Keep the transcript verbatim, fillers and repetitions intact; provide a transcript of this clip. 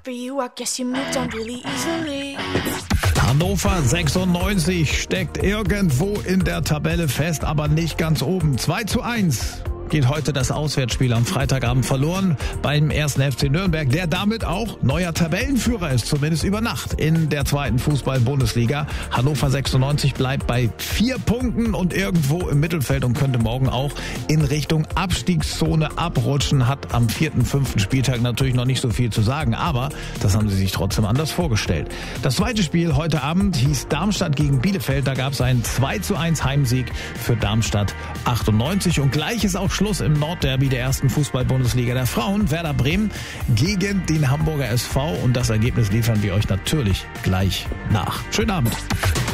for you, I guess you moved on really easily. Hannover sechsundneunzig steckt irgendwo in der Tabelle fest, aber nicht ganz oben. zwei zu eins geht heute das Auswärtsspiel am Freitagabend verloren beim ersten F C Nürnberg, der damit auch neuer Tabellenführer ist, zumindest über Nacht in der zweiten Fußball-Bundesliga. Hannover sechsundneunzig bleibt bei vier Punkten und irgendwo im Mittelfeld und könnte morgen auch in Richtung Abstiegszone abrutschen. Hat am vierten, fünften Spieltag natürlich noch nicht so viel zu sagen, aber das haben sie sich trotzdem anders vorgestellt. Das zweite Spiel heute Abend hieß Darmstadt gegen Bielefeld. Da gab es einen zwei zu eins Heimsieg für Darmstadt achtundneunzig und gleich ist auch Schluss im Nordderby der ersten Fußball-Bundesliga der Frauen. Werder Bremen gegen den Hamburger S V und das Ergebnis liefern wir euch natürlich gleich nach. Schönen Abend.